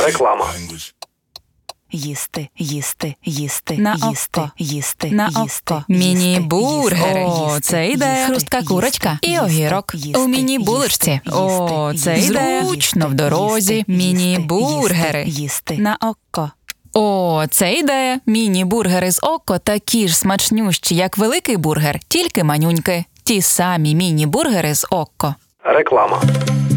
Реклама. Їсти, їсти, їсти, На їсти, око. їсти, На їсти, око. їсти, Міні-бургери. їсти, О, це ідея. їсти, Хрустка їсти, курочка і їсти, огірок. їсти, У міні-булочці. їсти, О, їсти, це їсти, ідея. їсти, Зручно в дорозі. їсти, Міні-бургери. їсти. На око. О, це ідея. Міні-бургери з око такі ж смачнющі, як великий бургер, тільки манюньки. Ті самі міні-бургери з око. Реклама.